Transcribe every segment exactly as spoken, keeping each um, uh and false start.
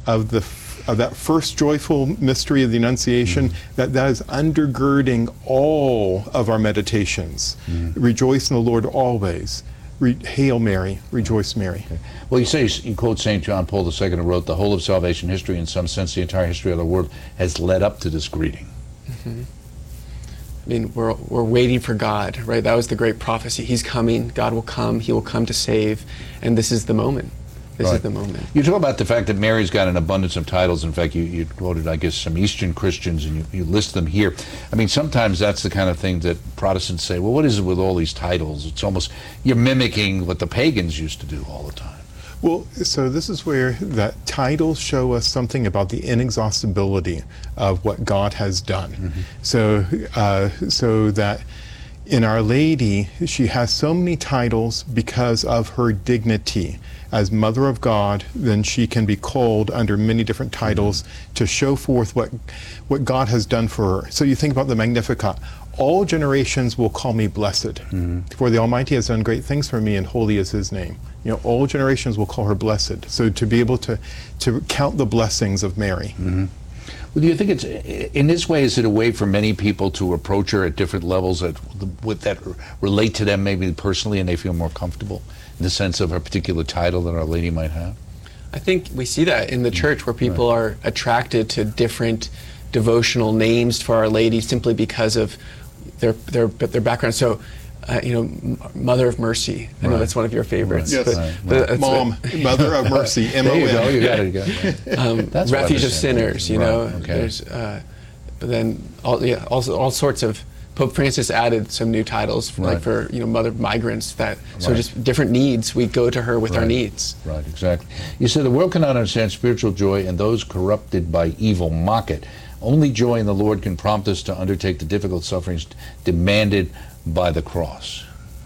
of the of that first joyful mystery of the Annunciation, mm-hmm. that that is undergirding all of our meditations. Mm-hmm. Rejoice in the Lord always. Re Hail Mary, rejoice Mary. Okay. Well, you say, you quote Saint John Paul the Second, who wrote, the whole of salvation history, in some sense the entire history of the world, has led up to this greeting. Mm-hmm. I mean, we're, we're waiting for God, right? That was the great prophecy. He's coming, God will come, he will come to save, and this is the moment. This right. is the moment. You talk about the fact that Mary's got an abundance of titles. In fact, you, you quoted, I guess, some Eastern Christians, and you, you list them here. I mean, sometimes that's the kind of thing that Protestants say, well, what is it with all these titles? It's almost, you're mimicking what the pagans used to do all the time. Well, so this is where that titles show us something about the inexhaustibility of what God has done. Mm-hmm. So, uh, so that in Our Lady, she has so many titles because of her dignity. As Mother of God, then she can be called under many different titles mm-hmm. to show forth what, what God has done for her. So you think about the Magnificat. All generations will call me blessed, mm-hmm. for the Almighty has done great things for me, and holy is his name. You know, all generations will call her blessed. So to be able to, to count the blessings of Mary. Mm-hmm. Well, do you think it's, in this way, is it a way for many people to approach her at different levels that, with that relate to them maybe personally, and they feel more comfortable in the sense of a particular title that Our Lady might have? I think we see that in the church, where people right. are attracted to different devotional names for Our Lady simply because of their their their background. So, uh, you know, Mother of Mercy. I right. know that's one of your favorites. Right. Yes. Right. But right. Mom, Mother of Mercy. M O M. There you go. You got it. You got it. Um, that's Refuge of Sinners. You right. know, okay. there's uh, but then all yeah, also all sorts of. Pope Francis added some new titles, for, right. like for you know Mother of Migrants. That so right. just different needs. We go to her with right. our needs. Right, exactly. You said the world cannot understand spiritual joy, and those corrupted by evil mock it. Only joy in the Lord can prompt us to undertake the difficult sufferings demanded by the cross.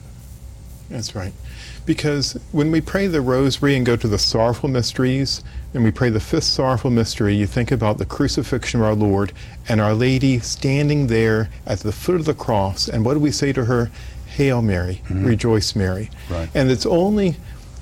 That's right. Because when we pray the Rosary and go to the sorrowful mysteries, and we pray the fifth sorrowful mystery, you think about the crucifixion of our Lord and Our Lady standing there at the foot of the cross. And what do we say to her? Hail Mary, mm-hmm. rejoice Mary. Right. And it's only,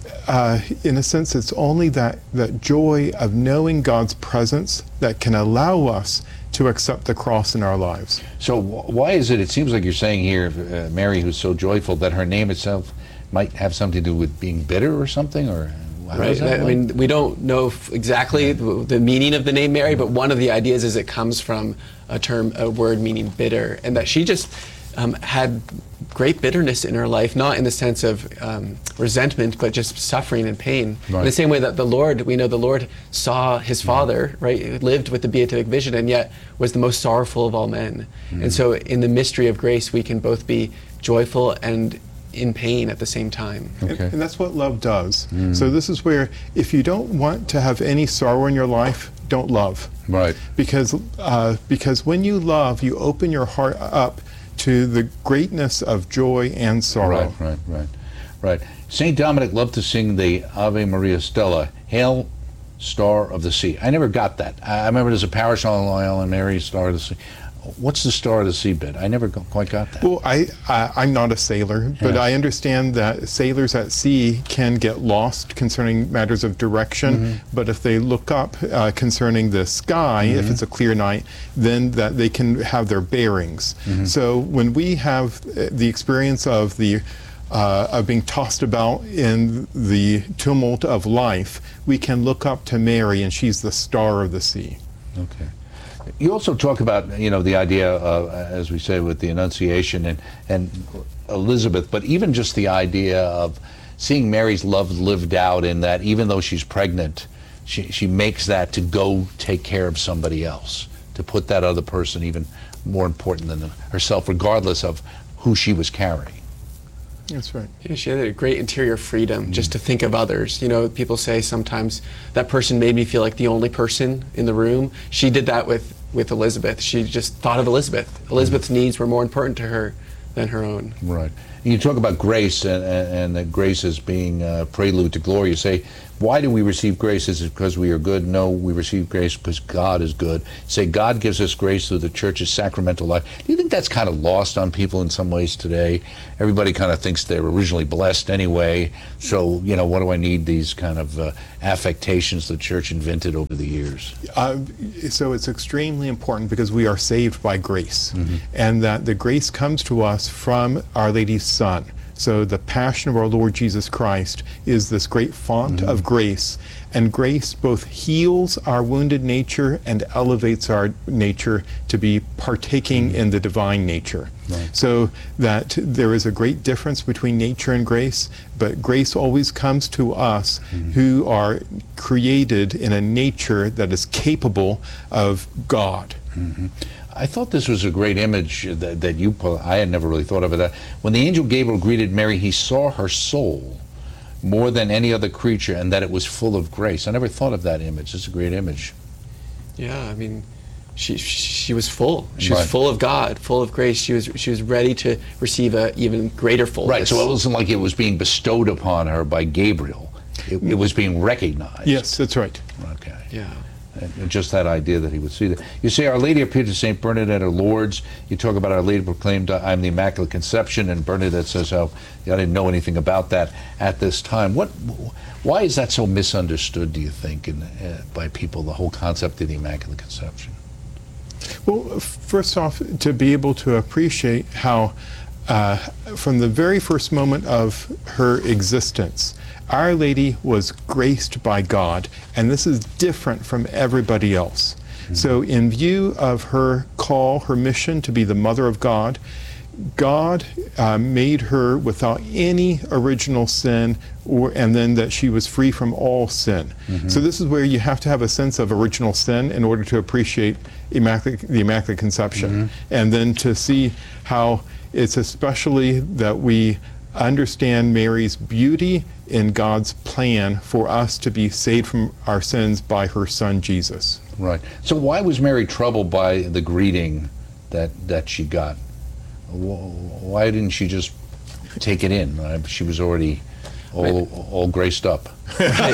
uh, in a sense, it's only that, that joy of knowing God's presence that can allow us to accept the cross in our lives. So why is it, it seems like you're saying here, uh, Mary, who's so joyful, that her name itself might have something to do with being bitter or something, or right? I mean, we don't know exactly the, the meaning of the name Mary, but one of the ideas is it comes from a term, a word meaning bitter, and that she just um, had great bitterness in her life, not in the sense of um, resentment, but just suffering and pain. Right. In the same way that the Lord, we know the Lord saw his Father, right, lived with the beatific vision, and yet was the most sorrowful of all men. Mm. And so in the mystery of grace, we can both be joyful and in pain at the same time. Okay. And, and that's what love does. Mm. So this is where, if you don't want to have any sorrow in your life, don't love. Right. Because, uh, because when you love, you open your heart up to the greatness of joy and sorrow. Right, right, right. Right. Saint Dominic loved to sing the Ave Maria Stella, Hail, Star of the Sea. I never got that. I remember there's a parish on Long Island, Mary, Star of the Sea. What's the Star of the Sea bit? I never quite got that. Well, I, I, I'm not a sailor, but yes. I understand that sailors at sea can get lost concerning matters of direction, mm-hmm. but if they look up uh, concerning the sky, mm-hmm. if it's a clear night, then that they can have their bearings. Mm-hmm. So when we have the experience of the Uh, of being tossed about in the tumult of life, we can look up to Mary, and she's the star of the sea. Okay. You also talk about, you know, the idea of, as we say, with the Annunciation and, and Elizabeth, but even just the idea of seeing Mary's love lived out in that even though she's pregnant, she, she makes that to go take care of somebody else, to put that other person even more important than herself, regardless of who she was carrying. That's right. Yeah, she had a great interior freedom mm-hmm. just to think of others. You know, people say sometimes that person made me feel like the only person in the room. She did that with, with Elizabeth. She just thought of Elizabeth. Elizabeth's mm-hmm. needs were more important to her than her own. Right. You talk about grace and, and, and that grace as being a prelude to glory. You say, why do we receive grace? Is it because we are good? No, we receive grace because God is good. You say God gives us grace through the church's sacramental life. Do you think that's kind of lost on people in some ways today? Everybody kind of thinks they're originally blessed anyway. So, you know, what do I need these kind of uh, affectations the church invented over the years? Uh, so it's extremely important because we are saved by grace, mm-hmm. and that the grace comes to us from Our Lady's Son. So the passion of our Lord Jesus Christ is this great font mm-hmm. of grace, and grace both heals our wounded nature and elevates our nature to be partaking mm-hmm. in the divine nature. Right. So that there is a great difference between nature and grace, but grace always comes to us mm-hmm. who are created in a nature that is capable of God. Mm-hmm. I thought this was a great image that, that you put. I had never really thought of it. That when the angel Gabriel greeted Mary, he saw her soul more than any other creature, and that it was full of grace. I never thought of that image. It's a great image. Yeah, I mean, she she was full. She was Right. full of God, full of grace. She was she was ready to receive a even greater fullness. Right. So it wasn't like it was being bestowed upon her by Gabriel. It, it was being recognized. Yes, that's right. Okay. Yeah. And just that idea that he would see that. You say Our Lady appeared to Saint Bernadette of Lourdes. You talk about Our Lady proclaimed, I'm the Immaculate Conception, and Bernadette says, oh, I didn't know anything about that at this time. What, why is that so misunderstood, do you think, in, uh, by people, the whole concept of the Immaculate Conception? Well, first off, to be able to appreciate how, uh, from the very first moment of her existence, Our Lady was graced by God, and this is different from everybody else. Mm-hmm. So in view of her call, her mission to be the Mother of God, God uh, made her without any original sin, or, and then that she was free from all sin. Mm-hmm. So this is where you have to have a sense of original sin in order to appreciate Immaculate, the Immaculate Conception. Mm-hmm. And then to see how it's especially that we understand Mary's beauty in God's plan for us to be saved from our sins by her Son Jesus. Right. So why was Mary troubled by the greeting that, that she got? Why didn't she just take it in? Uh, She was already all, Right. all graced up. Right.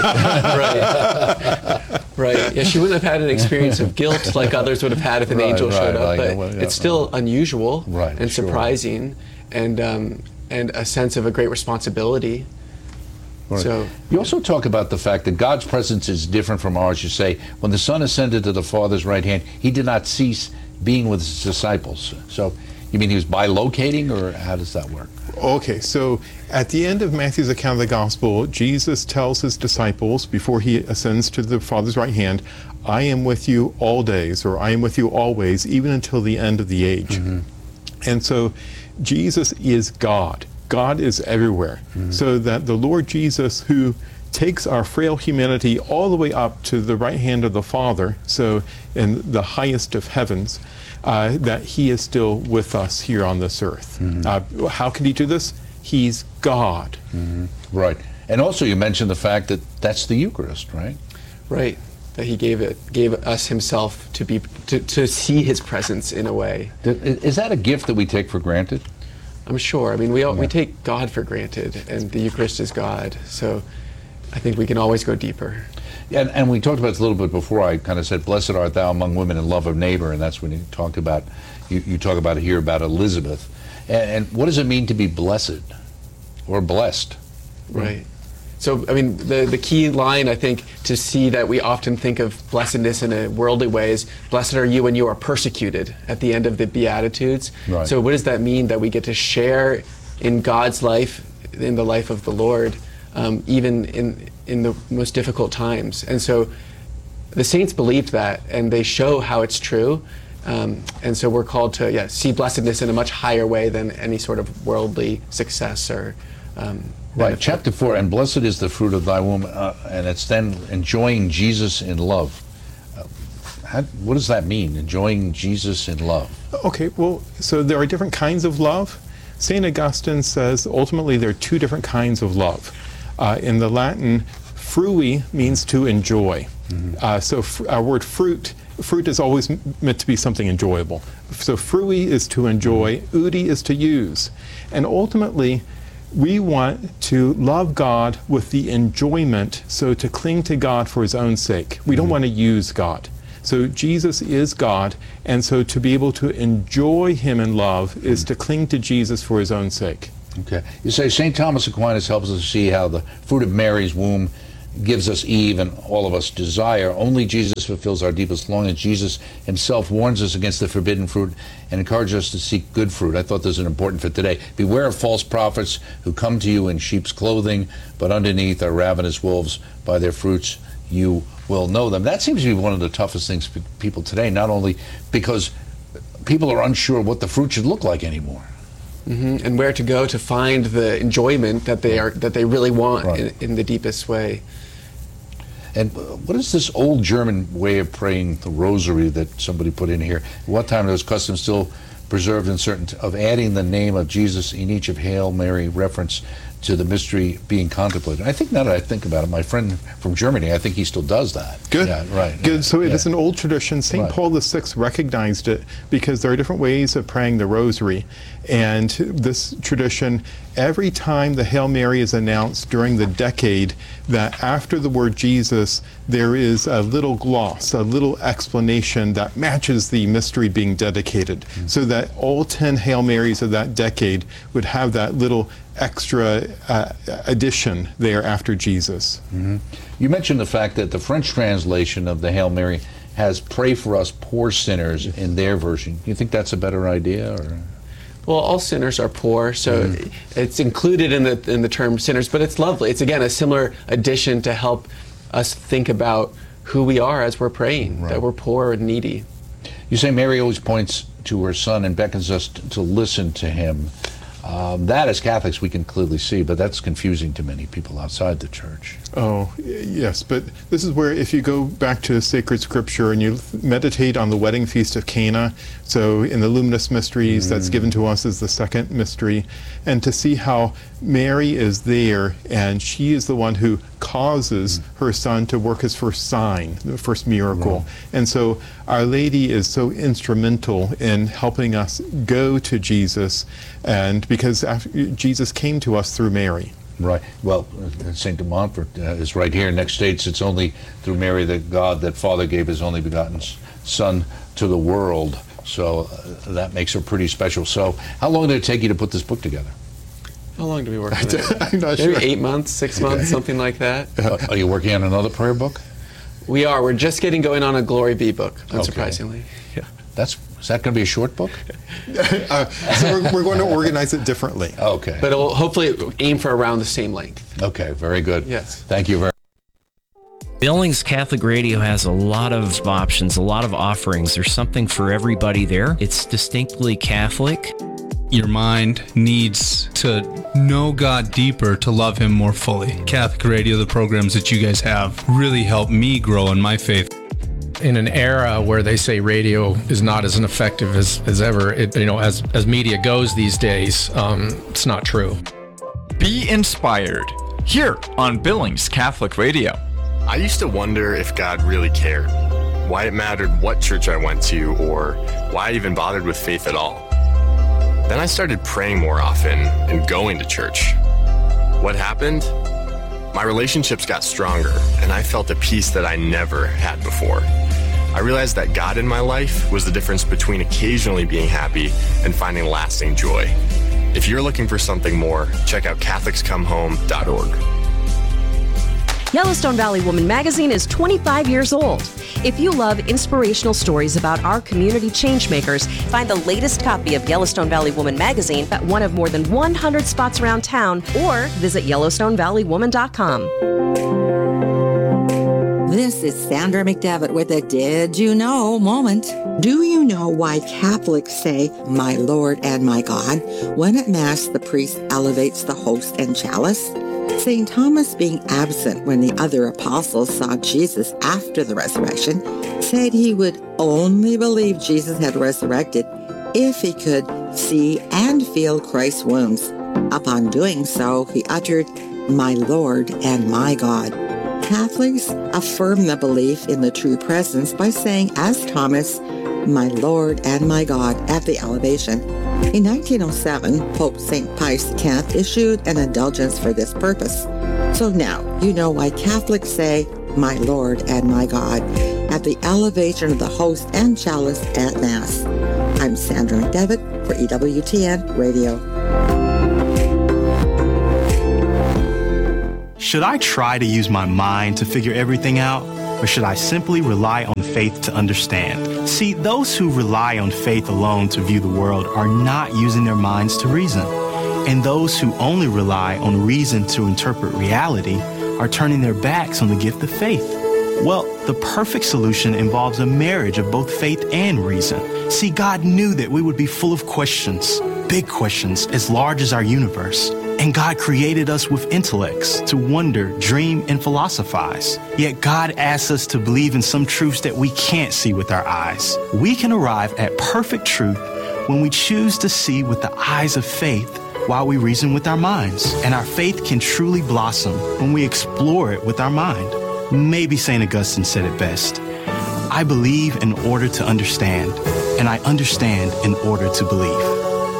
right. Right. Yeah, she wouldn't have had an experience of guilt like others would have had if an Right, angel showed right, up. like, But well, yeah, it's still unusual Right, and sure. surprising, and um, and a sense of a great responsibility. Right. So You also talk about the fact that God's presence is different from ours. You say, when the Son ascended to the Father's right hand, he did not cease being with his disciples. So you mean he was bilocating, or how does that work? Okay, so at the end of Matthew's account of the gospel, Jesus tells his disciples before he ascends to the Father's right hand, I am with you all days, or I am with you always, even until the end of the age. Mm-hmm. And so Jesus is God. God is everywhere. Mm-hmm. So that the Lord Jesus, who takes our frail humanity all the way up to the right hand of the Father, so in the highest of heavens, uh, that he is still with us here on this earth. Mm-hmm. Uh, how can he do this? He's God. Mm-hmm. Right. And also you mentioned the fact that that's the Eucharist, right? right, that he gave it gave us himself to be to, to see his presence in a way. Is that a gift that we take for granted? I'm sure. I mean, we all, Yeah. we take God for granted, and the Eucharist is God. So I think we can always go deeper. And, and we talked about this a little bit before. I kind of said, blessed art thou among women and love of neighbor, and that's when you talked about, you, you talk about it here about Elizabeth. And, and what does it mean to be blessed or blessed? Right. So, I mean, the, the key line, I think, to see that we often think of blessedness in a worldly way is, blessed are you when you are persecuted, at the end of the Beatitudes. Right. So what does that mean? That we get to share in God's life, in the life of the Lord, um, even in, in the most difficult times. And so the saints believed that, and they show how it's true. Um, and so we're called to yeah, see blessedness in a much higher way than any sort of worldly success or um, Right, benefit. chapter four, and blessed is the fruit of thy womb, uh, and it's then enjoying Jesus in love. Uh, how, what does that mean, enjoying Jesus in love? Okay, well, so there are different kinds of love. Saint Augustine says ultimately there are two different kinds of love. Uh, in the Latin, frui means to enjoy. Mm-hmm. Uh, so fr- our word fruit fruit is always m- meant to be something enjoyable. So frui is to enjoy, udi is to use. And ultimately, we want to love God with the enjoyment, so to cling to God for his own sake. We don't want to use God. So Jesus is God, and so to be able to enjoy him in love is to cling to Jesus for his own sake. Okay. You say Saint Thomas Aquinas helps us see how the fruit of Mary's womb gives us Eve and all of us desire. Only Jesus fulfills our deepest longing. Jesus himself warns us against the forbidden fruit and encourages us to seek good fruit. I thought this was important for today. Beware of false prophets who come to you in sheep's clothing, but underneath are ravenous wolves. By their fruits you will know them. That seems to be one of the toughest things for people today, not only because people are unsure what the fruit should look like anymore. Mm-hmm. And where to go to find the enjoyment that they are that they really want Right. in, in the deepest way. And what is this old German way of praying the rosary that somebody put in here? At what time those customs still preserved in certain, t- of adding the name of Jesus in each of Hail Mary reference to the mystery being contemplated? I think now that I think about it, my friend from Germany, I think he still does that. Good. Yeah, right. Good. Yeah, So it yeah. is an old tradition. Saint Right. Paul the Sixth recognized it because there are different ways of praying the rosary. And this tradition, every time the Hail Mary is announced during the decade, that after the word Jesus, there is a little gloss, a little explanation that matches the mystery being dedicated, Mm-hmm. so that all ten Hail Marys of that decade would have that little extra uh, addition there after Jesus. Mm-hmm. You mentioned the fact that the French translation of the Hail Mary has "Pray for us poor sinners" in their version. Do you think that's a better idea? Or? Well, all sinners are poor, so it's included in the in the term sinners, but it's lovely. It's again a similar addition to help us think about who we are as we're praying, Right. that we're poor and needy. You say Mary always points to her son and beckons us t- to listen to him. Um, that, as Catholics, we can clearly see, but that's confusing to many people outside the church. Oh, y- yes, but this is where if you go back to sacred scripture and you meditate on the wedding feast of Cana, so in the luminous mysteries that's given to us as the second mystery, and to see how Mary is there and she is the one who causes her son to work his first sign, the first miracle. And so Our Lady is so instrumental in helping us go to Jesus, and because after, Jesus came to us through Mary. Right. Well, Saint de Montfort uh, is right here. Next states, it's only through Mary that God, that Father, gave his only begotten s- Son to the world. So uh, that makes her pretty special. So how long did it take you to put this book together? How long do we work on it? I'm not Maybe sure. eight months, six months, something like that. Uh, are you working on another prayer book? We are. We're just getting going on a Glory Be book, unsurprisingly. Yeah. That's is that going to be a short book? Uh, so we're, we're going to organize it differently. Okay. But it'll hopefully aim for around the same length. Okay. Very good. Yes. Thank you very. Billings Catholic Radio has a lot of options, a lot of offerings. There's something for everybody there. It's distinctly Catholic. Your mind needs to know God deeper to love Him more fully. Catholic Radio, the programs that you guys have, really helped me grow in my faith. In an era where they say radio is not as effective as, as ever, it, you know, as, as media goes these days, um, it's not true. Be inspired here on Billings Catholic Radio. I used to wonder if God really cared, why it mattered what church I went to, or why I even bothered with faith at all. Then I started praying more often and going to church. What happened? My relationships got stronger, and I felt a peace that I never had before. I realized that God in my life was the difference between occasionally being happy and finding lasting joy. If you're looking for something more, check out Catholics Come Home dot org. Yellowstone Valley Woman magazine is twenty-five years old. If you love inspirational stories about our community changemakers, find the latest copy of Yellowstone Valley Woman magazine at one of more than one hundred spots around town or visit Yellowstone Valley Woman dot com. This is Sandra McDevitt with a Did You Know moment. Do you know why Catholics say, "My Lord and my God," when at Mass the priest elevates the host and chalice? Saint Thomas, being absent when the other apostles saw Jesus after the resurrection, said he would only believe Jesus had resurrected if he could see and feel Christ's wounds. Upon doing so, he uttered, "My Lord and my God." Catholics affirm the belief in the true presence by saying, as Thomas, my Lord and my God, at the elevation. In nineteen oh seven, Pope Saint Pius X issued an indulgence for this purpose. So now you know why Catholics say, my Lord and my God, at the elevation of the host and chalice at Mass. I'm Sandra McDevitt for E W T N Radio. Should I try to use my mind to figure everything out, or should I simply rely on faith to understand? See, those who rely on faith alone to view the world are not using their minds to reason. And those who only rely on reason to interpret reality are turning their backs on the gift of faith. Well, the perfect solution involves a marriage of both faith and reason. See, God knew that we would be full of questions, big questions as large as our universe. And God created us with intellects to wonder, dream, and philosophize. Yet God asks us to believe in some truths that we can't see with our eyes. We can arrive at perfect truth when we choose to see with the eyes of faith while we reason with our minds. And our faith can truly blossom when we explore it with our mind. Maybe Saint Augustine said it best. I believe in order to understand, and I understand in order to believe.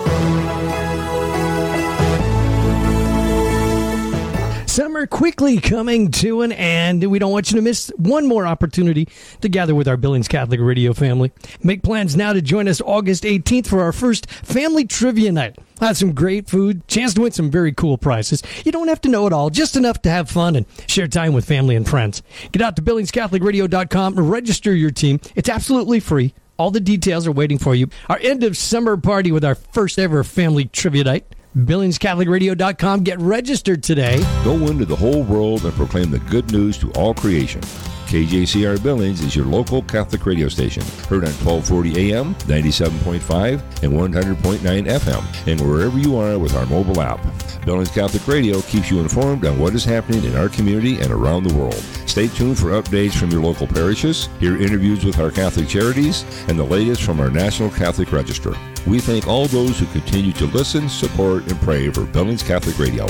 Summer quickly coming to an end. We don't want you to miss one more opportunity to gather with our Billings Catholic Radio family. Make plans now to join us August eighteenth for our first Family Trivia Night. We'll have some great food, chance to win some very cool prizes. You don't have to know it all, just enough to have fun and share time with family and friends. Get out to billings catholic radio dot com and register your team. It's absolutely free. All the details are waiting for you. Our end of summer party with our first ever Family Trivia Night. billings catholic radio dot com. Get registered today. Go into the whole world and proclaim the good news to all creation. K J C R Billings is your local Catholic radio station. Heard on twelve forty A M, ninety-seven point five, and one hundred point nine F M, and wherever you are with our mobile app. Billings Catholic Radio keeps you informed on what is happening in our community and around the world. Stay tuned for updates from your local parishes, hear interviews with our Catholic charities, and the latest from our National Catholic Register. We thank all those who continue to listen, support, and pray for Billings Catholic Radio.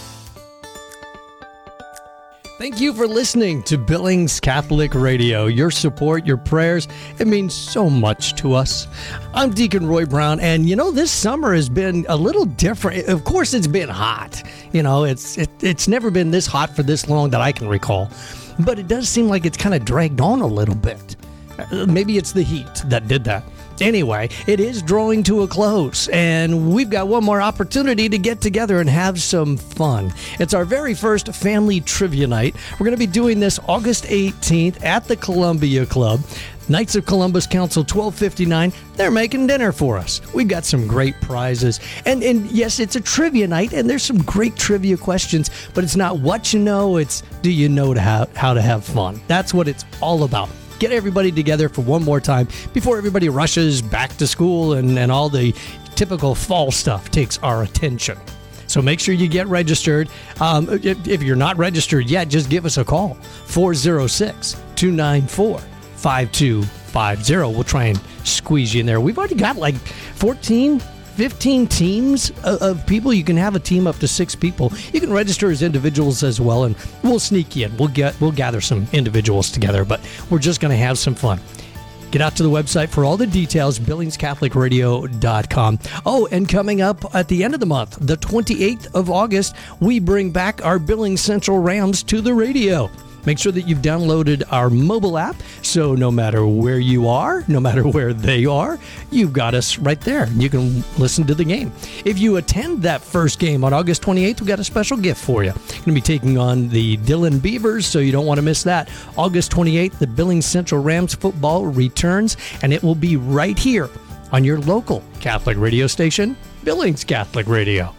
Thank you for listening to Billings Catholic Radio. Your support, your prayers, it means so much to us. I'm Deacon Roy Brown, and you know, this summer has been a little different. Of course, it's been hot. You know, it's it, it's never been this hot for this long that I can recall. But it does seem like it's kind of dragged on a little bit. Maybe it's the heat that did that. Anyway, it is drawing to a close, and we've got one more opportunity to get together and have some fun. It's our very first Family Trivia Night. We're going to be doing this August eighteenth at the Columbia Club. Knights of Columbus Council twelve fifty-nine, they're making dinner for us. We've got some great prizes. And, and yes, it's a trivia night, and there's some great trivia questions, but it's not what you know, it's do you know to have, how to have fun. That's what it's all about. Get everybody together for one more time before everybody rushes back to school and, and all the typical fall stuff takes our attention. So make sure you get registered. Um, if, if you're not registered yet, just give us a call, four oh six, two nine four, five two five zero. We'll try and squeeze you in there. We've already got like fourteen, fifteen teams of, of people. You can have a team up to six people. You can register as individuals as well, and we'll sneak you in. We'll get we'll gather some individuals together, but we're just going to have some fun. Get out to the website for all the details, billings catholic radio dot com. Oh, and coming up at the end of the month, the twenty-eighth of August, we bring back our Billings Central Rams to the radio. Make sure that you've downloaded our mobile app, so no matter where you are, no matter where they are, you've got us right there. You can listen to the game. If you attend that first game on August twenty-eighth, we've got a special gift for you. Going to be taking on the Dillon Beavers, so you don't want to miss that. August twenty-eighth, the Billings Central Rams football returns, and it will be right here on your local Catholic radio station, Billings Catholic Radio.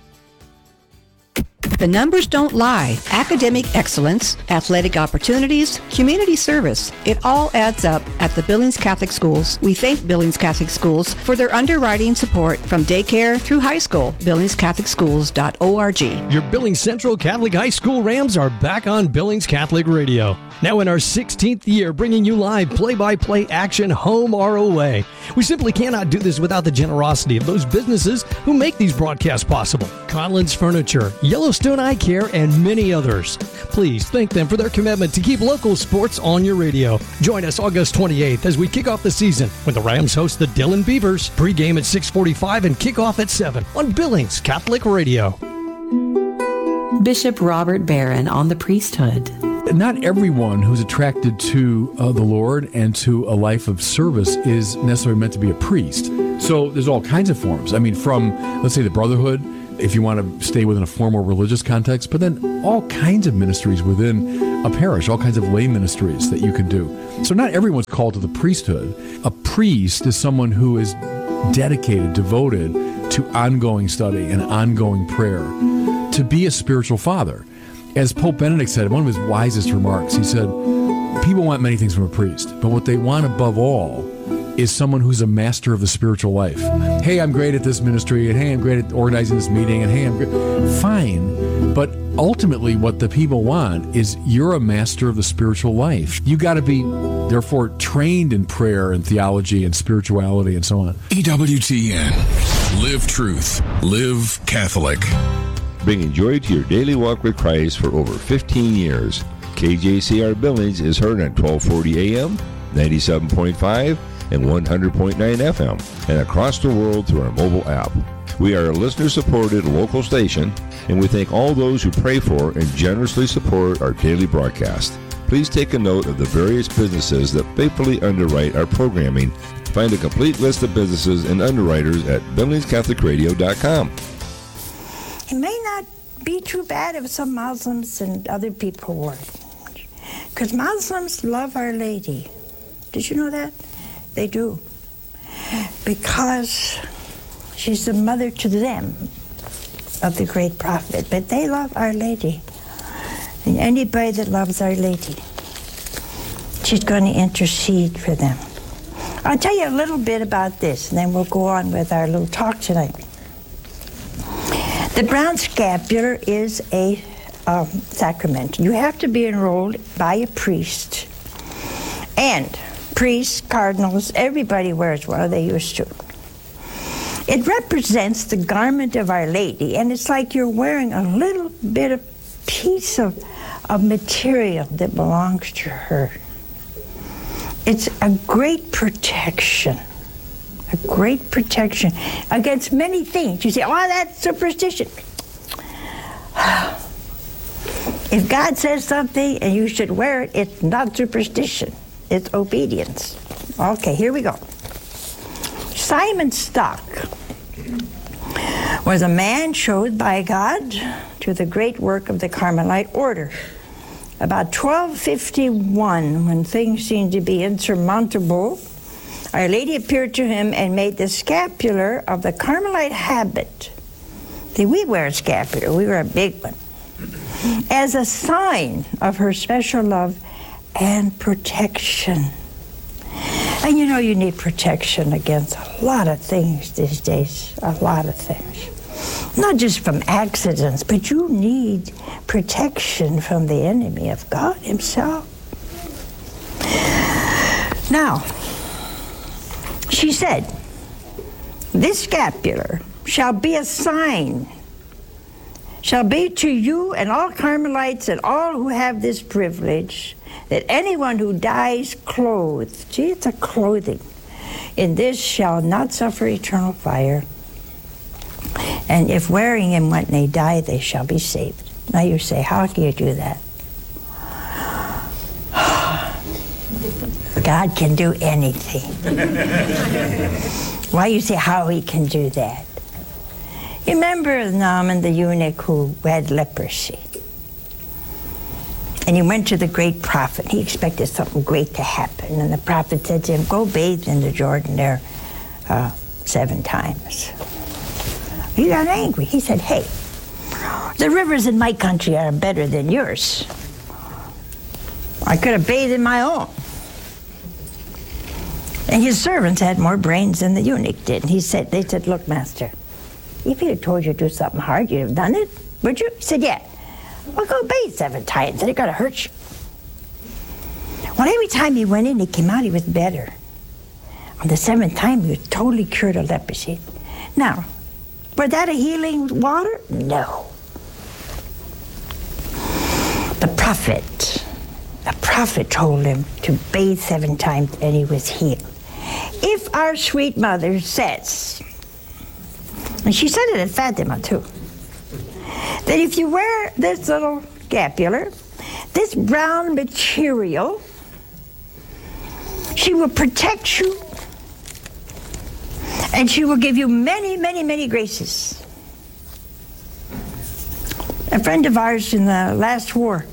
The numbers don't lie. Academic excellence, athletic opportunities, community service. It all adds up at the Billings Catholic Schools. We thank Billings Catholic Schools for their underwriting support from daycare through high school. billings catholic schools dot org. Your Billings Central Catholic High School Rams are back on Billings Catholic Radio. Now in our sixteenth year, bringing you live play-by-play action home or away. We simply cannot do this without the generosity of those businesses who make these broadcasts possible. Collins Furniture, Yellowstone Eye Care, and many others. Please thank them for their commitment to keep local sports on your radio. Join us August twenty-eighth as we kick off the season when the Rams host the Dillon Beavers. Pre-game at six forty-five and kickoff at seven on Billings Catholic Radio. Bishop Robert Barron on the priesthood. Not everyone who's attracted to uh, the Lord and to a life of service is necessarily meant to be a priest. So there's all kinds of forms. I mean, from, let's say, the brotherhood, if you want to stay within a formal religious context, but then all kinds of ministries within a parish, all kinds of lay ministries that you can do. So not everyone's called to the priesthood. A priest is someone who is dedicated, devoted to ongoing study and ongoing prayer, to be a spiritual father. As Pope Benedict said, one of his wisest remarks, he said, people want many things from a priest, but what they want above all is someone who's a master of the spiritual life. Hey, I'm great at this ministry, and hey, I'm great at organizing this meeting, and hey, I'm great. Fine, but ultimately what the people want is you're a master of the spiritual life. You got to be, therefore, trained in prayer and theology and spirituality and so on. E W T N. Live truth. Live Catholic. Bringing joy to your daily walk with Christ for over fifteen years. K J C R Billings is heard on twelve forty A M, ninety-seven point five, and one hundred point nine F M, and across the world through our mobile app. We are a listener-supported local station, and we thank all those who pray for and generously support our daily broadcast. Please take a note of the various businesses that faithfully underwrite our programming. Find a complete list of businesses and underwriters at billings catholic radio dot com. It may not be too bad if some Muslims and other people were, because Muslims love Our Lady. Did you know that? They do. Because she's the mother to them of the great prophet. But they love Our Lady. And anybody that loves Our Lady, she's going to intercede for them. I'll tell you a little bit about this, and then we'll go on with our little talk tonight. The brown scapular is a um, sacrament. You have to be enrolled by a priest. And priests, cardinals, everybody wears one, or they used to. It represents the garment of Our Lady, and it's like you're wearing a little bit of piece of, of material that belongs to her. It's a great protection. A great protection against many things. You say, oh, that's superstition. If God says something and you should wear it, it's not superstition. It's obedience. Okay, here we go. Simon Stock was a man chosen by God to the great work of the Carmelite order. About twelve fifty-one, when things seemed to be insurmountable, Our Lady appeared to him and made the scapular of the Carmelite habit. See, we wear a scapular. We wear a big one. As a sign of her special love and protection. And you know you need protection against a lot of things these days. A lot of things. Not just from accidents, but you need protection from the enemy of God himself. Now, she said, this scapular shall be a sign, shall be to you and all Carmelites and all who have this privilege, that anyone who dies clothed, gee, it's a clothing, in this shall not suffer eternal fire. And if wearing him when they die, they shall be saved. Now you say, how can you do that? God can do anything. Why you say how he can do that? You remember Naaman the eunuch who had leprosy? And he went to the great prophet. He expected something great to happen. And the prophet said to him, go bathe in the Jordan there uh, seven times. He got angry. He said, hey, the rivers in my country are better than yours. I could have bathed in my own. And his servants had more brains than the eunuch did. And he said, they said, look, master, if he had told you to do something hard, you'd have done it, would you? He said, yeah. Well, go bathe seven times, and it got to hurt you. Well, every time he went in, he came out, he was better. On the seventh time, he was totally cured of leprosy. Now, Was that a healing water? No. The prophet, a prophet told him to bathe seven times and he was healed. If our sweet mother says, and she said it at Fatima too, that if you wear this little scapular, this brown material, she will protect you and she will give you many, many, many graces. A friend of ours in the last war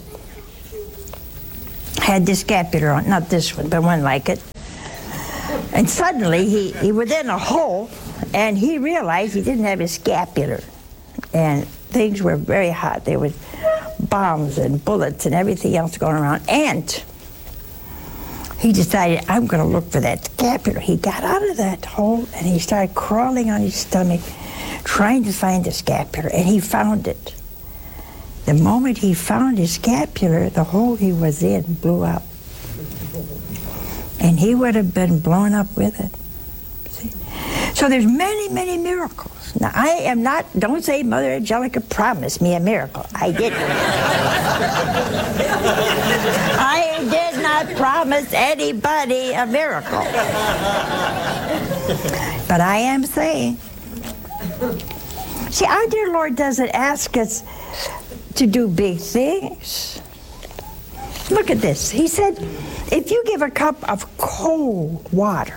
had this scapular on, not this one, but one like it. And suddenly he, he was in a hole and he realized he didn't have his scapular. And things were very hot. There was bombs and bullets and everything else going around. And he decided, I'm going to look for that scapular. He got out of that hole and he started crawling on his stomach, trying to find the scapular, and he found it. The moment he found his scapular, the hole he was in blew up. And he would have been blown up with it. See? So there's many, many miracles. Now, I am not, don't say Mother Angelica promised me a miracle. I didn't. I did not promise anybody a miracle. But I am saying, see, our dear Lord doesn't ask us to do big things. Look at this. He said, if you give a cup of cold water,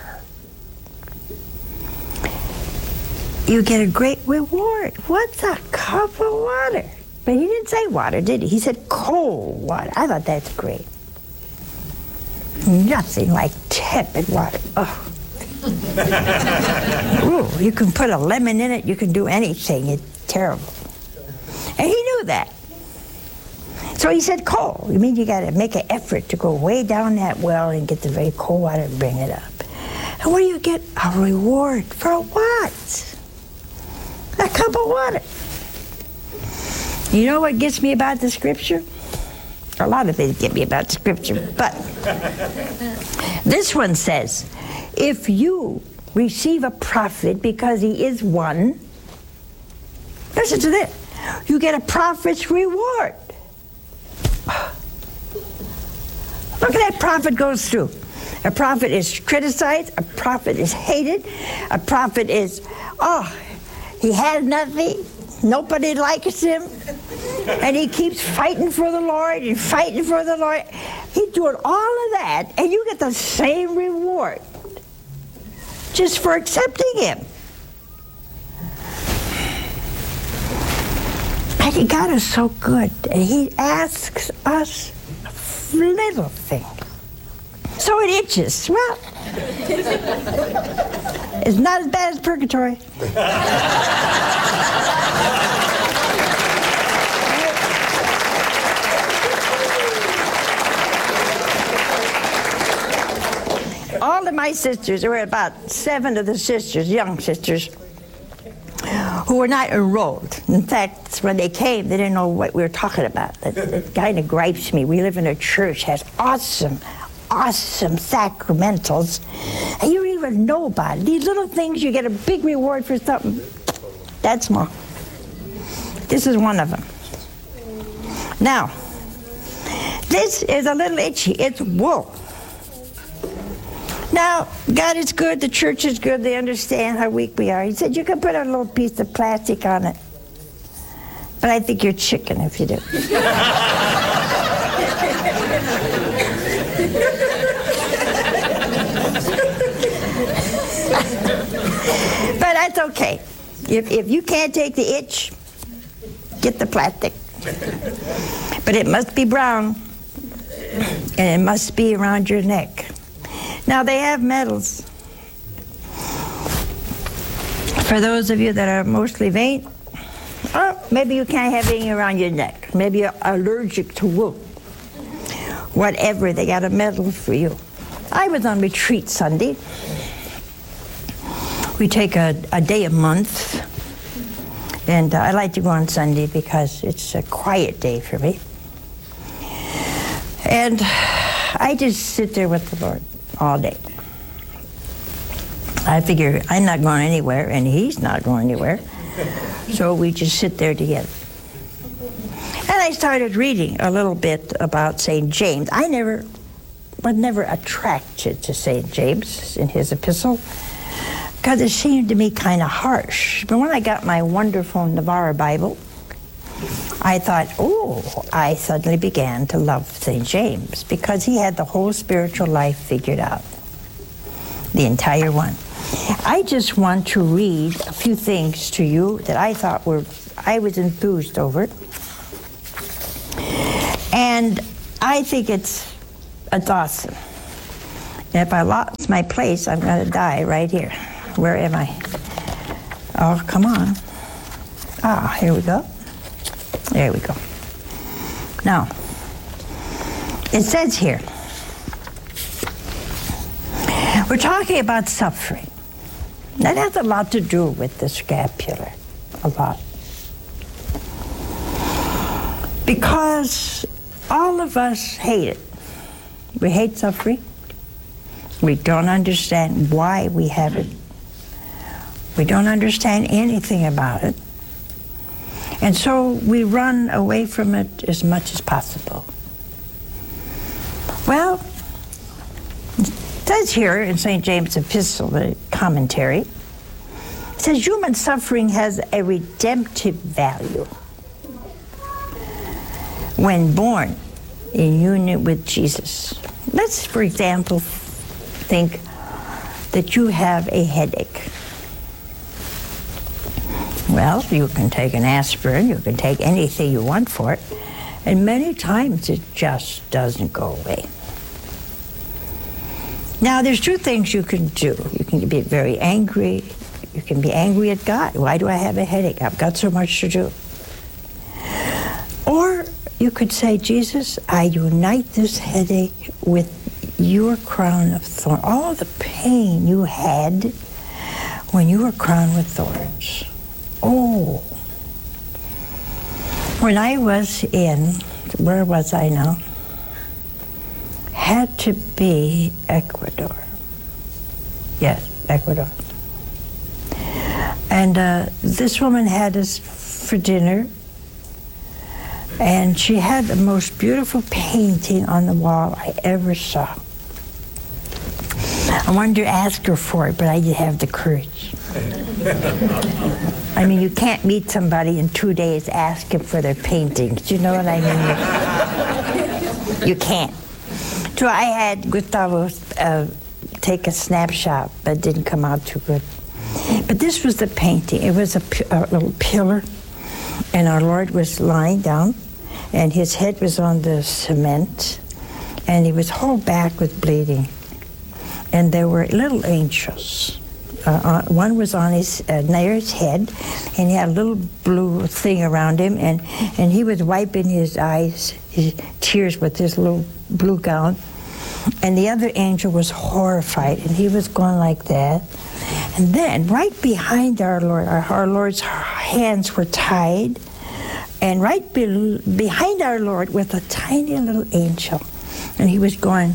you get a great reward. What's a cup of water? But he didn't say water, did he? He said cold water. I thought that's great. Nothing like tepid water. Oh. Ooh, you can put a lemon in it. You can do anything. It's terrible. And he knew that. So he said cold. You mean you got to make an effort to go way down that well and get the very cold water and bring it up. And what do you get? A reward for what? A cup of water. You know what gets me about the scripture? A lot of things get me about the scripture, but this one says, if you receive a prophet because he is one, listen to this, you get a prophet's reward. Look at that prophet goes through. A prophet is criticized, a prophet is hated, a prophet is, oh, he has nothing, nobody likes him, and he keeps fighting for the Lord and fighting for the Lord. He's doing all of that, and you get the same reward just for accepting him. And he got us so good, and he asks us little things. So it itches. Well, it's not as bad as purgatory. All of my sisters, there were about seven of the sisters, young sisters, who were not enrolled. In fact, when they came, they didn't know what we were talking about. It, it kind of gripes me. We live in a church that has awesome, awesome sacramentals, and you don't even know about it. These little things, you get a big reward for something that small. This is one of them. Now, this is a little itchy. It's wool. Now, God is good, the church is good, they understand how weak we are. He said, you can put a little piece of plastic on it. But I think you're chicken if you do. But that's okay. If, if you can't take the itch, get the plastic. But it must be brown, and it must be around your neck. Now, they have medals. For those of you that are mostly vain, oh, maybe you can't have anything around your neck. Maybe you're allergic to wool. Whatever, they got a medal for you. I was on retreat Sunday. We take a, a day a month. And uh, I like to go on Sunday because it's a quiet day for me. And I just sit there with the Lord all day. I figure I'm not going anywhere, and he's not going anywhere. So we just sit there together. And I started reading a little bit about Saint James. I never was never attracted to Saint James in his epistle because it seemed to me kind of harsh. But when I got my wonderful Navarra Bible, I thought, oh, I suddenly began to love Saint James because he had the whole spiritual life figured out, the entire one. I just want to read a few things to you that I thought were, I was enthused over. And I think it's, it's awesome. And if I lost my place, I'm going to die right here. Where am I? Oh, come on. Ah, here we go. There we go. Now, it says here, we're talking about suffering. That has a lot to do with the scapular, a lot. Because all of us hate it. We hate suffering. We don't understand why we have it. We don't understand anything about it. And so we run away from it as much as possible. Well, it says here in Saint James' Epistle, the commentary, it says human suffering has a redemptive value when born in union with Jesus. Let's, for example, think that you have a headache. Well, you can take an aspirin, you can take anything you want for it, and many times it just doesn't go away. Now, there's two things you can do. You can be very angry. You can be angry at God. Why do I have a headache? I've got so much to do. Or you could say, Jesus, I unite this headache with your crown of thorns. All the pain you had when you were crowned with thorns. Oh. When I was in, where was I now? Had to be Ecuador. Yes, Ecuador. And uh, this woman had us for dinner, and she had the most beautiful painting on the wall I ever saw. I wanted to ask her for it, but I didn't have the courage. I mean, you can't meet somebody in two days, ask them for their paintings. Do you know what I mean? You can't. So I had Gustavo uh, take a snapshot, but it didn't come out too good. But this was the painting. It was a, a little pillar, and our Lord was lying down, and his head was on the cement, and he was whole back with bleeding. And there were little angels. Uh, uh, one was on his uh, near his head, and he had a little blue thing around him, and, and he was wiping his eyes, his tears with his little blue gown. And the other angel was horrified, and he was going like that. And then, right behind our Lord, our, our Lord's hands were tied, and right be, behind our Lord was a tiny little angel, and he was going.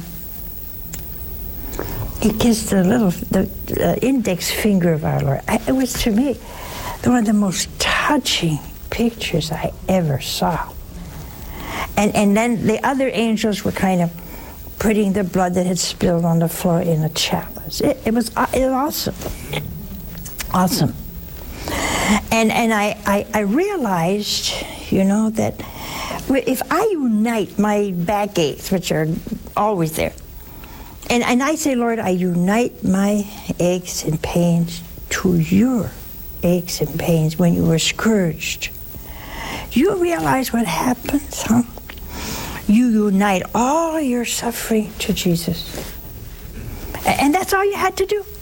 He kissed the little, the uh, index finger of our Lord. I, it was, to me, one of the most touching pictures I ever saw. And and then the other angels were kind of putting the blood that had spilled on the floor in a chalice. It, it was uh, it was awesome, awesome. And and I, I I realized, you know, that if I unite my backaches, which are always there. And, and I say, Lord, I unite my aches and pains to your aches and pains when you were scourged. You realize what happens, huh? You unite all your suffering to Jesus. And, and that's all you had to do.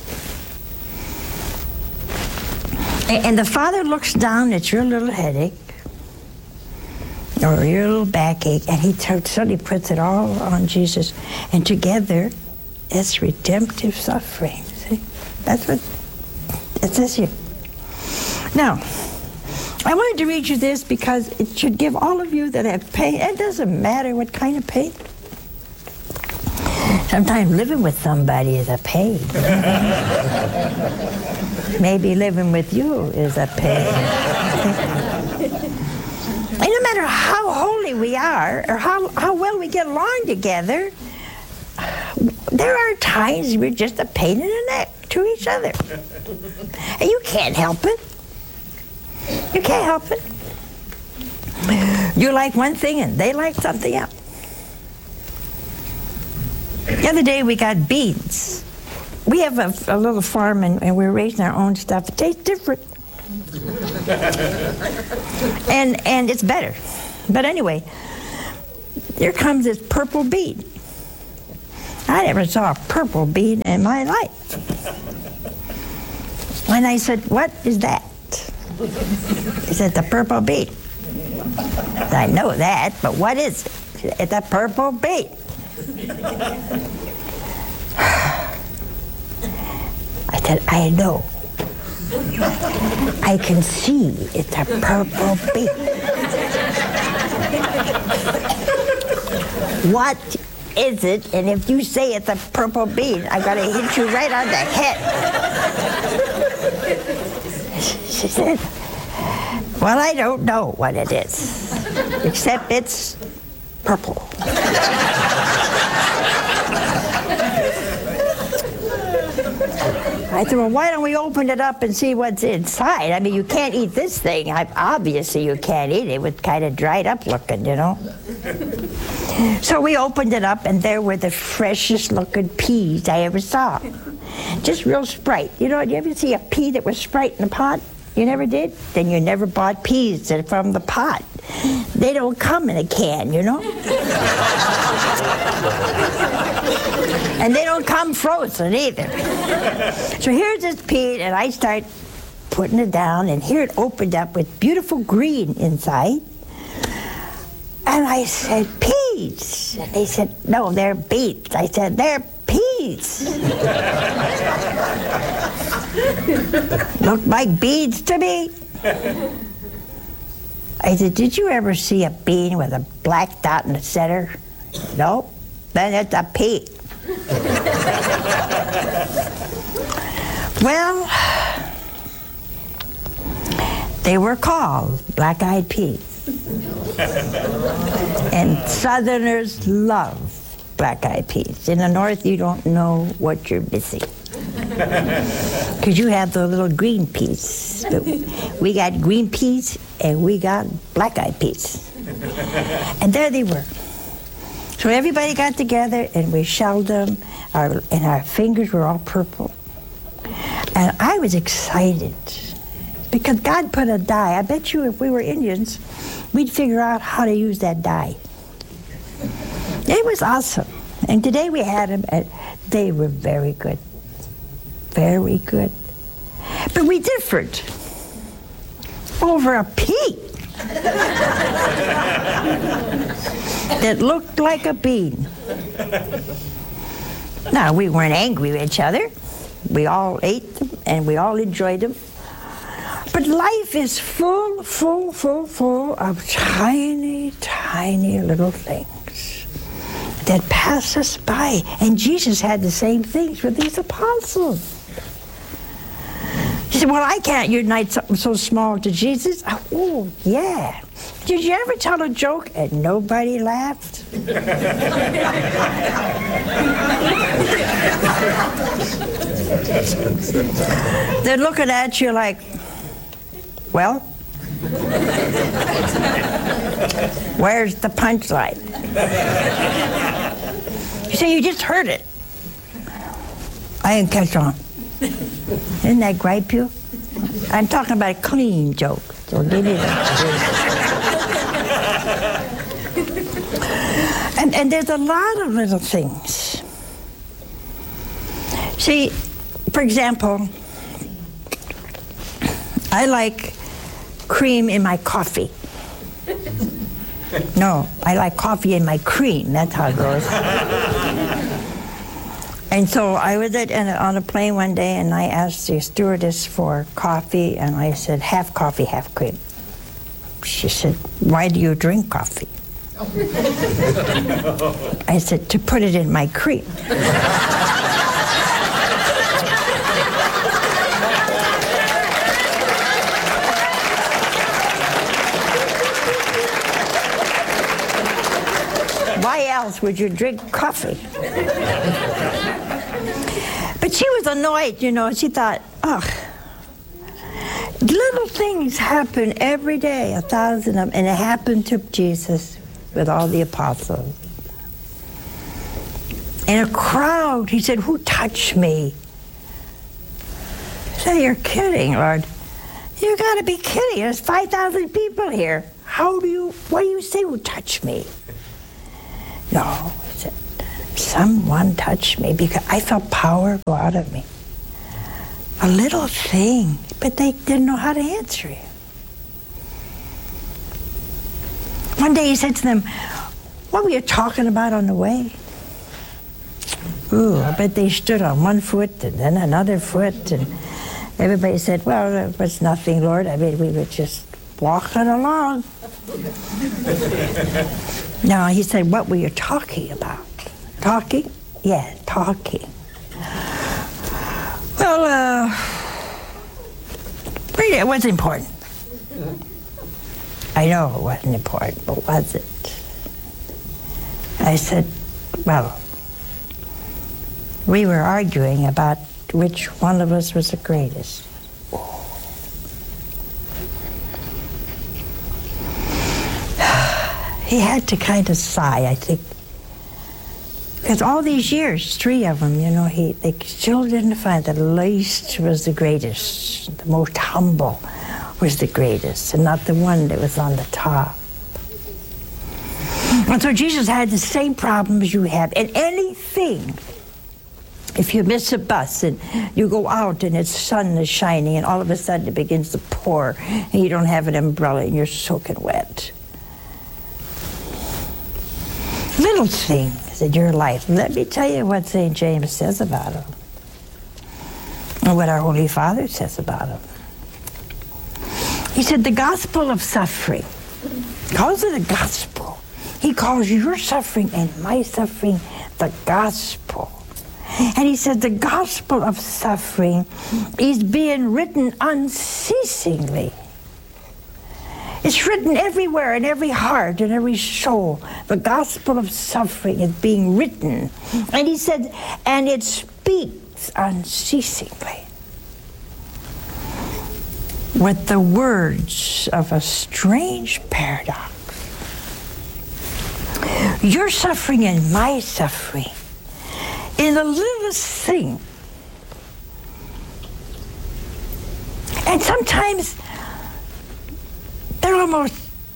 And, and the Father looks down at your little headache or your little backache, and he t- suddenly puts it all on Jesus. And together, it's redemptive suffering. See? That's what it says here. Now, I wanted to read you this because it should give all of you that have pain, it doesn't matter what kind of pain. Sometimes living with somebody is a pain. Maybe living with you is a pain. And no matter how holy we are, or how, how well we get along together, there are times we're just a pain in the neck to each other. And you can't help it. You can't help it. You like one thing and they like something else. The other day we got beans. We have a, a little farm and, and we're raising our own stuff. It tastes different. and and it's better. But anyway, here comes this purple bean. I never saw a purple bean in my life. And I said, what is that? He said, the purple bean. I know that, but what is it? It's a purple bean. I said, I know. I can see it's a purple bean. What is it? And if you say it's a purple bean, I'm going to hit you right on the head. She said, well, I don't know what it is, except it's purple. I said, well, why don't we open it up and see what's inside? I mean, you can't eat this thing. I, obviously, you can't eat it. It was kind of dried up looking, you know? So we opened it up, and there were the freshest looking peas I ever saw. Just real Sprite. You know, you ever see a pea that was Sprite in a pot? You never did? Then you never bought peas that are from the pot. They don't come in a can, you know? And they don't come frozen either. So here's this pea, and I start putting it down, and here it opened up with beautiful green inside. And I said, peas. And they said, no, they're beets. I said, they're peas. Looked like beads to me. I said, did you ever see a bean with a black dot in the center? No. Then it's a pea. Well, they were called black-eyed peas. And Southerners love black-eyed peas. In the North, you don't know what you're missing. Because you have the little green peas. But we got green peas and we got black-eyed peas. And there they were. So everybody got together and we shelled them, our, and our fingers were all purple. And I was excited because God put a dye. I bet you if we were Indians, we'd figure out how to use that dye. It was awesome. And today we had them, and they were very good. Very good. But we differed over a pea that looked like a bean. Now, we weren't angry with each other. We all ate them, and we all enjoyed them. But life is full, full, full, full of tiny, tiny little things that pass us by. And Jesus had the same things with these apostles. He said, well, I can't unite something so small to Jesus. Oh, yeah. Did you ever tell a joke and nobody laughed? They're looking at you like, well, where's the punchline? You say, you just heard it. I didn't catch on. Isn't that gripe you? I'm talking about a clean joke. So give me that. and, and there's a lot of little things. See, for example, I like cream in my coffee. No, I like coffee in my cream. That's how it goes. And so I was at, on a plane one day, and I asked the stewardess for coffee, and I said, half coffee, half cream. She said, why do you drink coffee? I said, to put it in my cream. would you drink coffee? But she was annoyed, you know. She thought, oh, little things happen every day, a thousand of them, and it happened to Jesus with all the apostles. In a crowd, he said, who touched me? I said, you're kidding, Lord. You gotta be kidding. There's five thousand people here. How do you, what do you say, who touched me? No, he said, someone touched me because I felt power go out of me. A little thing, but they didn't know how to answer it. One day he said to them, what were you talking about on the way? Ooh, I bet they stood on one foot and then another foot, and everybody said, well, it was nothing, Lord. I mean, we were just walking along. No, he said, what were you talking about? Talking? Yeah, talking. Well, uh, really, it wasn't important. I know it wasn't important, but was it? I said, well, we were arguing about which one of us was the greatest. He had to kind of sigh, I think. Because all these years, three of them, you know, he they still didn't find the least was the greatest. The most humble was the greatest, and not the one that was on the top. And so Jesus had the same problems you have. And anything, if you miss a bus and you go out and the sun is shining and all of a sudden it begins to pour and you don't have an umbrella and you're soaking wet. Little things in your life. Let me tell you what Saint James says about them. And what our Holy Father says about them. He said the gospel of suffering. He calls it a gospel. He calls your suffering and my suffering the gospel. And he said the gospel of suffering is being written unceasingly. It's written everywhere, in every heart, in every soul. The gospel of suffering is being written. And he said, and it speaks unceasingly with the words of a strange paradox. Your suffering and my suffering in the littlest thing. And sometimes they're almost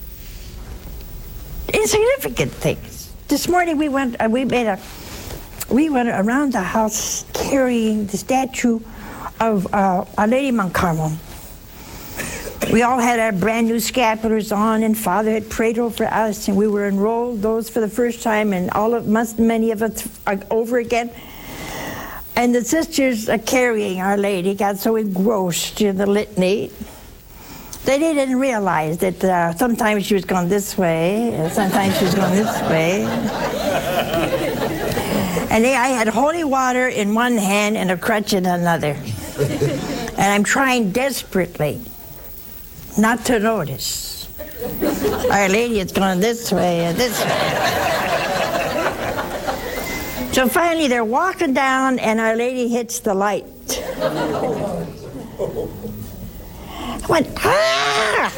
insignificant things. This morning we went, uh, we made a, we went around the house carrying the statue of uh, Our Lady Mount Carmel. We all had our brand new scapulars on, and Father had prayed over us, and we were enrolled those for the first time, and all of must many of us uh, over again. And the sisters uh, carrying Our Lady got so engrossed in the litany. They didn't realize that uh, sometimes she was going this way, and sometimes she was going this way. And they, I had holy water in one hand and a crutch in another. And I'm trying desperately not to notice. Our Lady is going this way and this way. So finally they're walking down and Our Lady hits the light. I went, ah!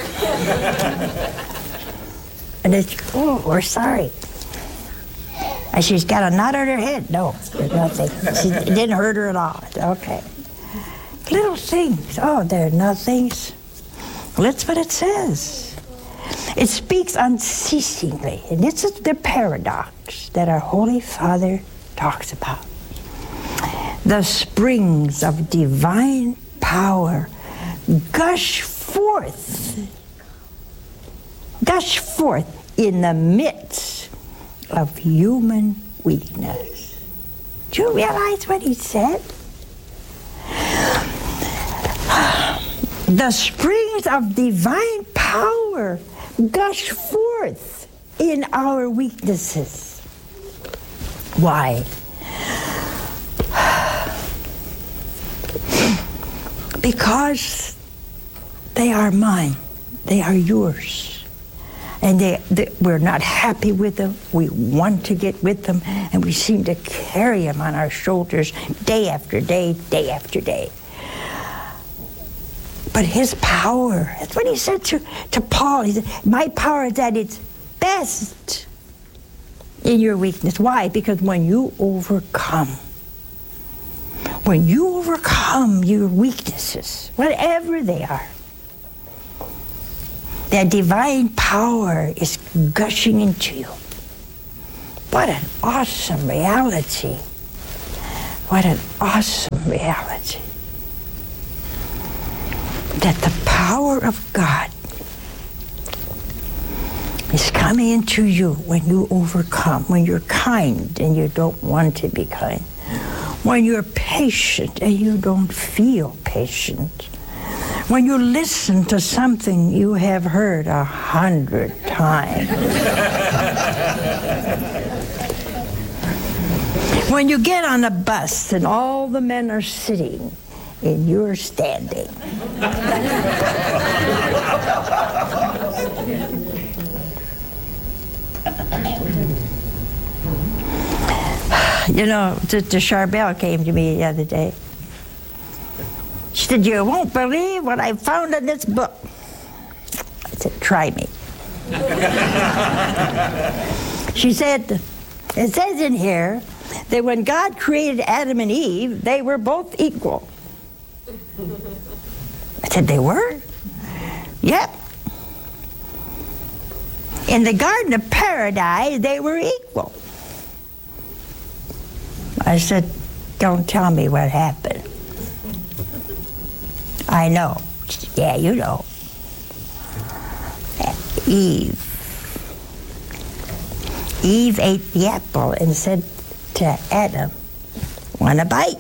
And it's, oh, we're sorry. And she's got a knot on her head. No, there's nothing. She, it didn't hurt her at all. Okay. Little things. Oh, they're nothings. Well, that's what it says. It speaks unceasingly. And this is the paradox that our Holy Father talks about. The springs of divine power gush forth, gush forth in the midst of human weakness. Do you realize what he said? The springs of divine power gush forth in our weaknesses. Why? Because they are mine. They are yours. And they, they, we're not happy with them. We want to get with them, and we seem to carry them on our shoulders day after day, day after day. But his power, that's what he said to, to Paul. He said, my power is at its best in your weakness. Why? Because when you overcome, when you overcome your weaknesses, whatever they are, that divine power is gushing into you. What an awesome reality. What an awesome reality. That the power of God is coming into you when you overcome, when you're kind and you don't want to be kind, when you're patient and you don't feel patient, when you listen to something you have heard a hundred times, when you get on a bus and all the men are sitting and you're standing. You know, Sister Charbel came to me the other day. She said, you won't believe what I found in this book. I said, try me. She said, it says in here that when God created Adam and Eve, they were both equal. I said, they were? Yep. In the Garden of Paradise, they were equal. I said, don't tell me what happened. I know. She said, yeah, you know. Eve. Eve ate the apple and said to Adam, want a bite?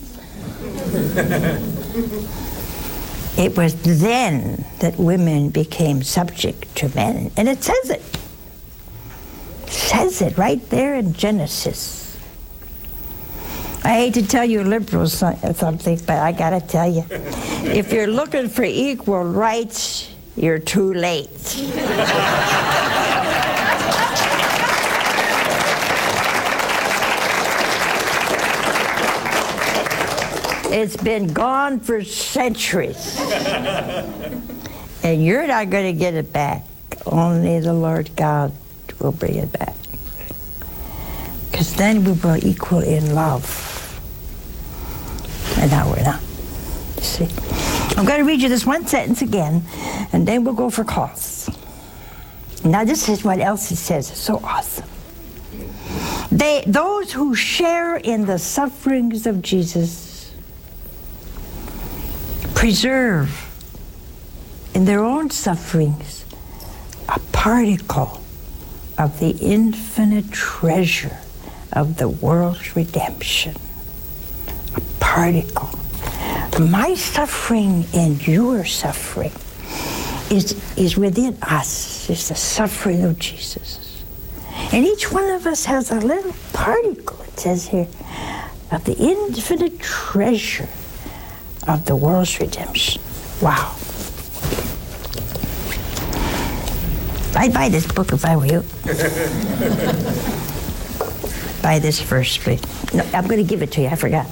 It was then that women became subject to men. And it says it. It says it right there in Genesis. I hate to tell you liberals something, but I gotta tell you, if you're looking for equal rights, you're too late. It's been gone for centuries. And you're not going to get it back. Only the Lord God will bring it back. Because then we were equal in love. And now we're not. You see? I'm going to read you this one sentence again, and then we'll go for calls. Now this is what else it says. It's so awesome. They, those who share in the sufferings of Jesus preserve in their own sufferings a particle of the infinite treasure of the world's redemption. A particle. My suffering and your suffering is, is within us, is the suffering of Jesus. And each one of us has a little particle, it says here, of the infinite treasure of the world's redemption. Wow. I'd buy this book if I were you. Buy this first, please. No, I'm going to give it to you. I forgot.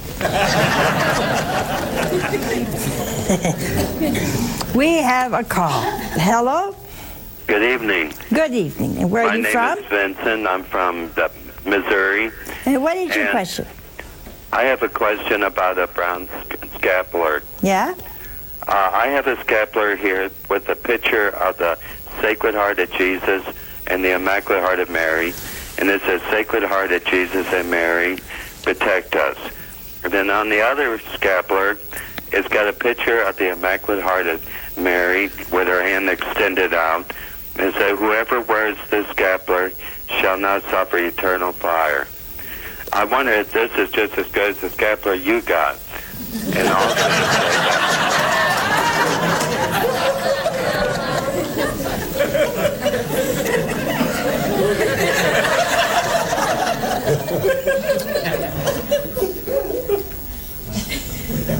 We have a call. Hello? Good evening. Good evening. And where My are you name from? is Vincent. I'm from the Missouri. And what is your And question? I have a question about a brown sc- scapular. Yeah? Uh, I have a scapular here with a picture of the Sacred Heart of Jesus and the Immaculate Heart of Mary. And it says, Sacred Heart of Jesus and Mary, protect us. And then on the other scapular, it's got a picture of the Immaculate Heart of Mary with her hand extended out. And it says, whoever wears this scapular shall not suffer eternal fire. I wonder if this is just as good as the scapular you got. And also to say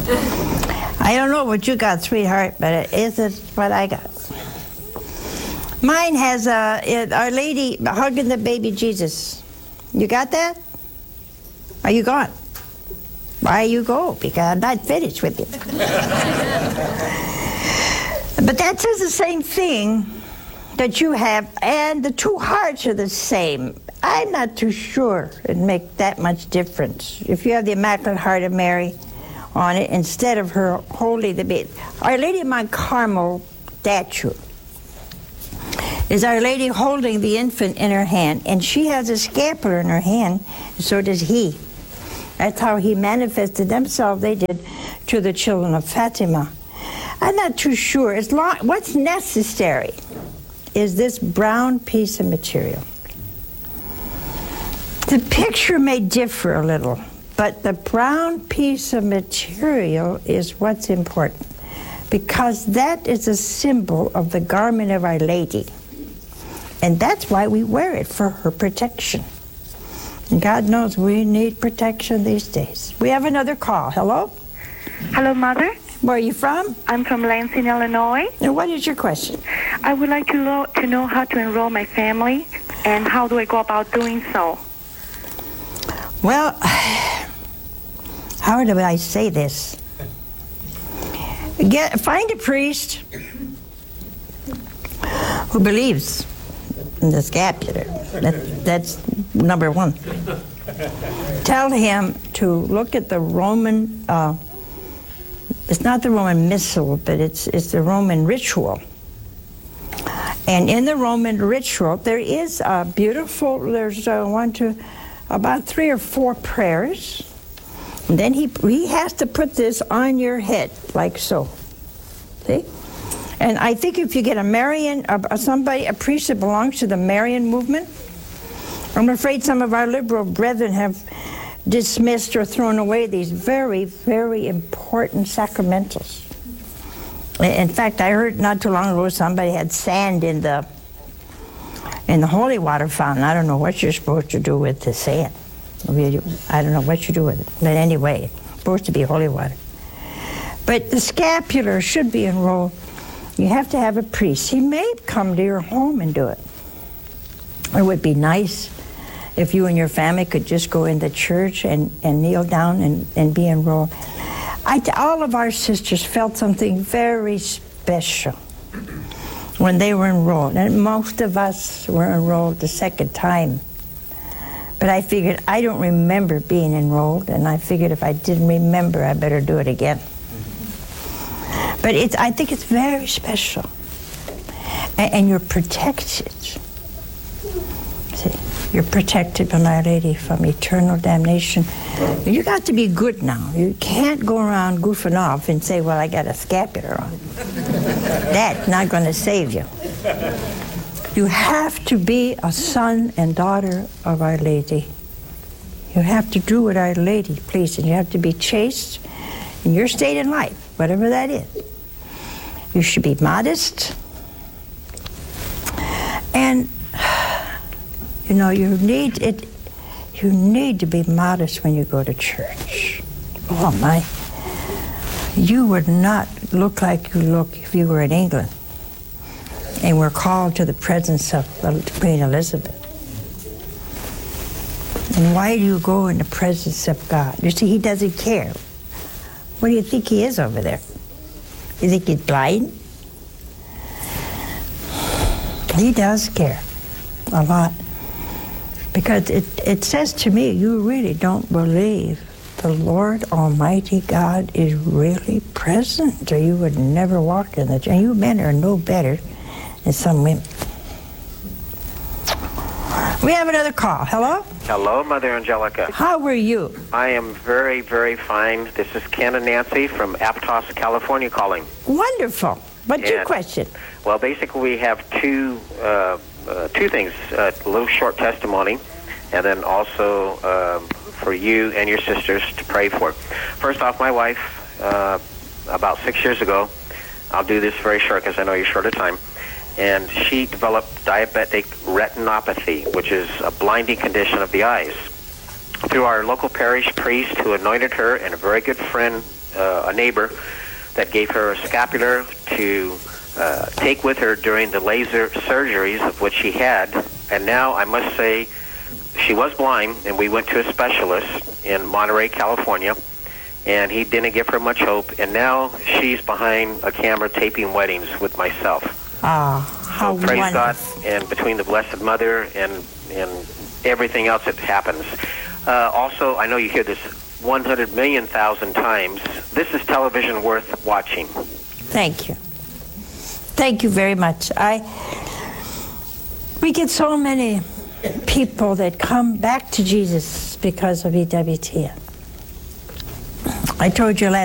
I don't know what you got, sweetheart, but it isn't what I got. Mine has uh, it, Our Lady hugging the baby Jesus. You got that? Are you gone? Why you go? Because I'm not finished with you. But that says the same thing that you have, and the two hearts are the same. I'm not too sure it'd make that much difference. If you have the Immaculate Heart of Mary on it instead of her holding the baby. Our Lady of Mount Carmel statue is Our Lady holding the infant in her hand, and she has a scapular in her hand, and so does he. That's how he manifested themselves, they did, to the children of Fatima. I'm not too sure. As long, what's necessary is this brown piece of material. The picture may differ a little, but the brown piece of material is what's important, because that is a symbol of the garment of Our Lady. And that's why we wear it, for her protection. And God knows we need protection these days. We have another call. Hello? Hello, Mother. Where are you from? I'm from Lansing, Illinois. And what is your question? I would like to, lo- to know how to enroll my family, and how do I go about doing so? Well, how do I say this? Get, find a priest who believes in the scapular. That, that's number one. Tell him to look at the Roman, uh, it's not the Roman Missal, but it's, it's the Roman ritual. And in the Roman ritual, there is a beautiful, there's uh, one, two, about three or four prayers. And then he, he has to put this on your head, like so. See? And I think if you get a Marian, uh, somebody, a priest that belongs to the Marian movement, I'm afraid some of our liberal brethren have dismissed or thrown away these very, very important sacramentals. In fact, I heard not too long ago somebody had sand in the in the holy water fountain. I don't know what you're supposed to do with the sand. I don't know what you do with it. But anyway, it's supposed to be holy water. But the scapular should be enrolled. You have to have a priest. He may come to your home and do it. It would be nice if you and your family could just go in the church and, and kneel down and, and be enrolled. I, all of our sisters felt something very special when they were enrolled. And most of us were enrolled the second time. But I figured, I don't remember being enrolled, and I figured if I didn't remember, I better do it again. But it's, I think it's very special. And, and you're protected. See, you're protected by Our Lady from eternal damnation. You got to be good now. You can't go around goofing off and say, well, I got a scapular on. That's not going to save you. You have to be a son and daughter of Our Lady. You have to do what Our Lady pleases, and you have to be chaste in your state in life, whatever that is. You should be modest. And, you know, you need it. You need to be modest when you go to church. Oh, my. You would not look like you look if you were in England and were called to the presence of Queen Elizabeth. And why do you go in the presence of God? You see, he doesn't care. What do you think he is over there? You think he's blind? He does care a lot. Because it, it says to me, you really don't believe the Lord Almighty God is really present, or you would never walk in the church. And you men are no better than some women. We have another call. Hello? Hello, Mother Angelica. How are you? I am very, very fine. This is Ken and Nancy from Aptos, California calling. Wonderful. What's and, your question? Well, basically we have two uh, uh, two things, uh, a little short testimony, and then also um, for you and your sisters to pray for. First off, my wife, uh, about six years ago, I'll do this very short because I know you're short of time, and she developed diabetic retinopathy, which is a blinding condition of the eyes. Through our local parish priest who anointed her, and a very good friend, uh, a neighbor, that gave her a scapular to uh, take with her during the laser surgeries of which she had. And now I must say, she was blind, and we went to a specialist in Monterey, California, and he didn't give her much hope. And now she's behind a camera taping weddings with myself. Ah, how so praise wonderful. God, and between the Blessed Mother and and everything else that happens. Uh, also, I know you hear this one hundred million thousand times. This is television worth watching. Thank you. Thank you very much. I we get so many people that come back to Jesus because of E W T N. I told you last